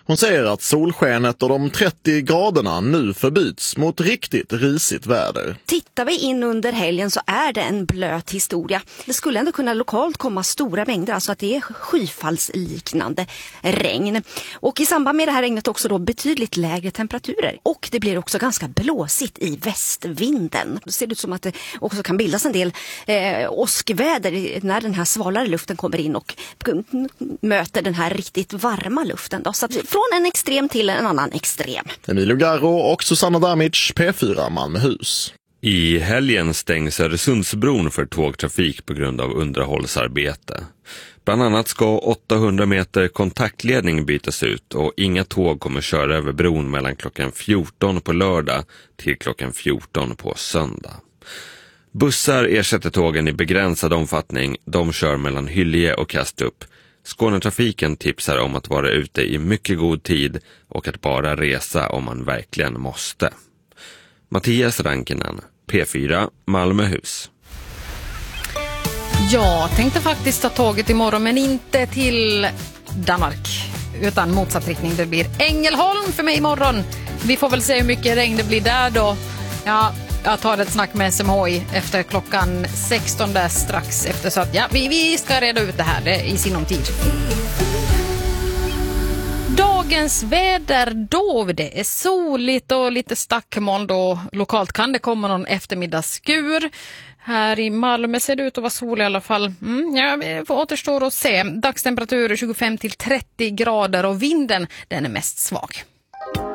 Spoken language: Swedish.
Hon säger att solskenet och de 30 graderna nu förbyts mot riktigt risigt väder. Tittar vi in under helgen så är det en blöt historia. Det skulle ändå kunna lokalt komma stora mängder, alltså att det är skyfallsliknande regn. Och i samband med det här regnet också då betydligt lägre temperaturer. Och det blir också ganska blåsigt i västvinden. Det ser ut som att det också kan bildas en del åskväder när den här svalare luften kommer in och möter den här riktigt varma luften. Då. Så att från en extrem till en annan extrem. Emilio Garro och Susanna Damic, P4 Malmöhus. I helgen stängs Öresundsbron för tågtrafik på grund av underhållsarbete. Bland annat ska 800 meter kontaktledning bytas ut och inga tåg kommer köra över bron mellan klockan 14 på lördag till klockan 14 på söndag. Bussar ersätter tågen i begränsad omfattning. De kör mellan Hyllie och Kastrup. Skånetrafiken tipsar om att vara ute i mycket god tid och att bara resa om man verkligen måste. Mattias Rankinen, P4 Malmöhus. Jag tänkte faktiskt ta tåget imorgon, men inte till Danmark utan motsatt riktning. Det blir Ängelholm för mig imorgon. Vi får väl se hur mycket regn det blir där då. Ja, jag tar ett snack med SMHI efter klockan 16 där strax efter, så att ja, vi ska reda ut det här i sinom tid. Dagens väder då, det är soligt och lite stackmoln då. Lokalt kan det komma någon eftermiddagsskur. Här i Malmö ser det ut att vara sol i alla fall. Vi får återstå att se. Dagstemperatur 25 till 30 grader och vinden den är mest svag.